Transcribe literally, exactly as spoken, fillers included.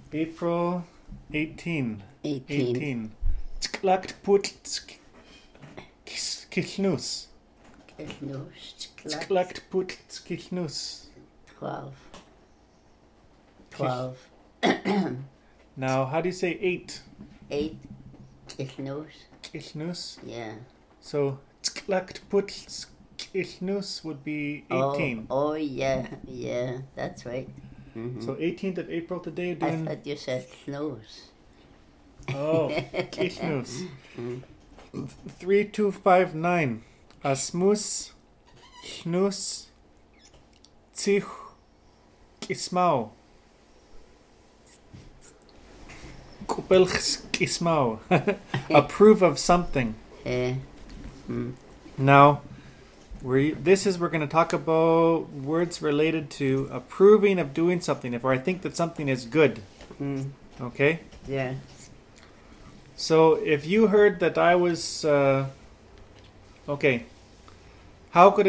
April eighteen. Eighteen. Eighteen. Tklakt put kilnus. Kilnus. Tklakt put kilnus. Twelve. Twelve. Now, how do you say eight? Eight. Kilnus. Kilnus. Yeah. So tklakt put kilnus would be eighteen. Oh, oh yeah, yeah, that's right. Mm-hmm. So eighteenth of April today. I Doing thought you said snooze. oh kilnus. Three two five nine. Asmus. Snus. Zich. Kismau. Kupelch kismau. Approve of something. Yeah. Mm. Now, we this is we're going to talk about words related to approving of doing something. If I think that something is good, Mm. okay. Yeah. So if you heard that I was uh, okay, how could